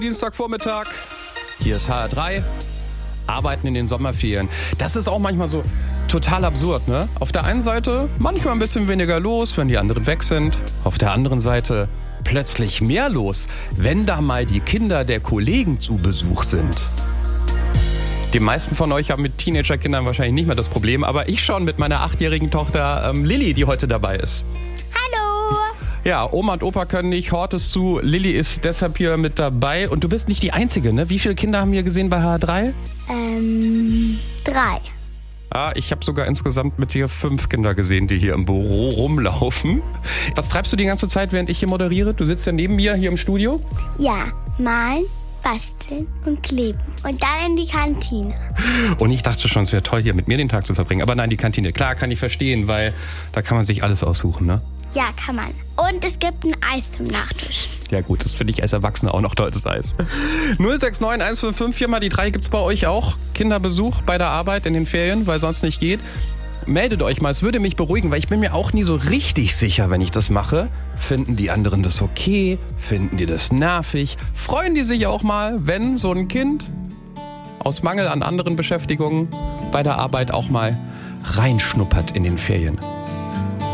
Dienstagvormittag, hier ist HR3, Arbeiten in den Sommerferien. Das ist auch manchmal so total absurd, ne? Auf der einen Seite manchmal ein bisschen weniger los, wenn die anderen weg sind. Auf der anderen Seite plötzlich mehr los, wenn da mal die Kinder der Kollegen zu Besuch sind. Die meisten von euch haben mit Teenagerkindern wahrscheinlich nicht mehr das Problem, aber ich schon mit meiner 8-jährigen Tochter Lilly, die heute dabei ist. Hallo! Ja, Oma und Opa können nicht, Hort ist zu, Lilly ist deshalb hier mit dabei und du bist nicht die Einzige, ne? Wie viele Kinder haben wir gesehen bei HR3? 3. Ah, ich habe sogar insgesamt mit dir 5 Kinder gesehen, die hier im Büro rumlaufen. Was treibst du die ganze Zeit, während ich hier moderiere? Du sitzt ja neben mir hier im Studio. Ja, malen, basteln und kleben. Und dann in die Kantine. Und ich dachte schon, es wäre toll, hier mit mir den Tag zu verbringen. Aber nein, die Kantine, klar, kann ich verstehen, weil da kann man sich alles aussuchen, ne? Ja, kann man. Und es gibt ein Eis zum Nachtisch. Ja gut, das finde ich als Erwachsener auch noch tolles Eis. 069 155 4 mal die 3 gibt's bei euch auch. Kinderbesuch bei der Arbeit in den Ferien, weil sonst nicht geht. Meldet euch mal, es würde mich beruhigen, weil ich bin mir auch nie so richtig sicher, wenn ich das mache. Finden die anderen das okay? Finden die das nervig? Freuen die sich auch mal, wenn so ein Kind aus Mangel an anderen Beschäftigungen bei der Arbeit auch mal reinschnuppert in den Ferien?